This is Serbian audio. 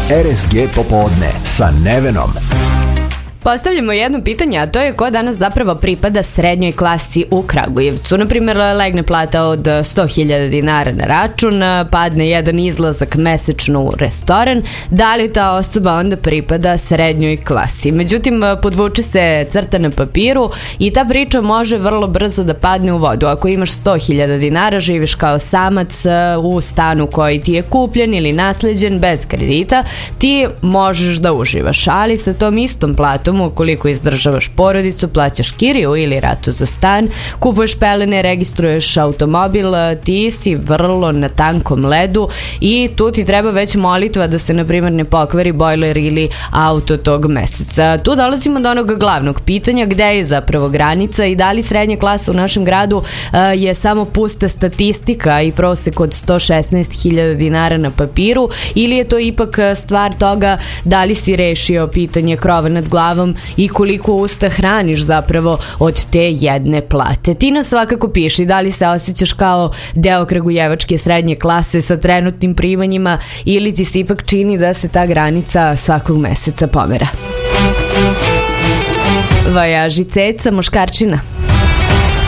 RSG popodne sa Nevenom. Postavljamo jedno pitanje, a to je ko danas zapravo pripada srednjoj klasi u Kragujevcu. Naprimjer, legne plata od 100.000 dinara na račun, padne jedan izlazak mesečno u restoran, da li ta osoba onda pripada srednjoj klasi? Međutim, podvuče se crta na papiru i ta priča može vrlo brzo da padne u vodu. Ako imaš 100.000 dinara, živiš kao samac u stanu koji ti je kupljen ili nasleđen bez kredita, ti možeš da uživaš, ali sa tom istom platom, ukoliko izdržavaš porodicu, plaćaš kiriju ili ratu za stan, kupuješ pelene, registruješ automobil, ti si vrlo na tankom ledu i tu ti treba već molitva da se, na primjer, ne pokvari bojler ili auto tog meseca. Tu dolazimo do onog glavnog pitanja, gde je zapravo granica i da li srednja klasa u našem gradu je samo pusta statistika i prosek od 116.000 dinara na papiru, ili je to ipak stvar toga da li si rešio pitanje krova nad glavom i koliko usta hraniš zapravo od te jedne plate. Ti nas svakako piši da li se osjećaš kao deo kragujevačke srednje klase sa trenutnim primanjima ili ti se ipak čini da se ta granica svakog meseca pomera. Vajaži Ceca, muškarčina.